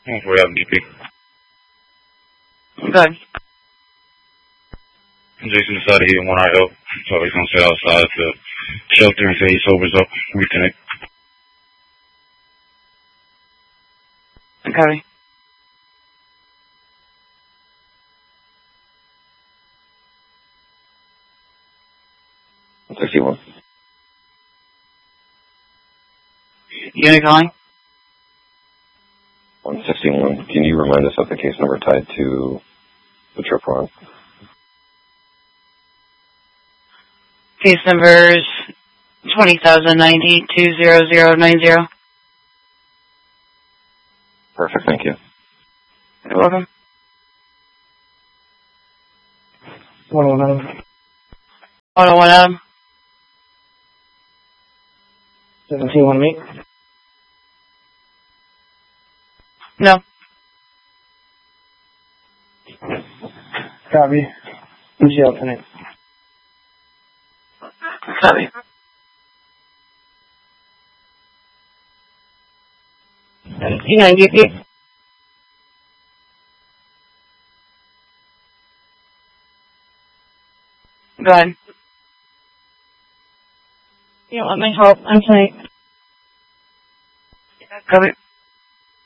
We have DP. Good. Jason decided he didn't want our help, so he's going to sit outside to shelter until he sobers up. Reconnect. Okay. Unit calling? 161. Can you remind us of the case number tied to the trip run? Case numbers 20,090-20090. Perfect, thank you. You're welcome. 101 101 Adam. 17 meet. No. Copy. Who's the alternate? Copy. Yeah, you. Go ahead. You want my help? I'm tonight. Copy.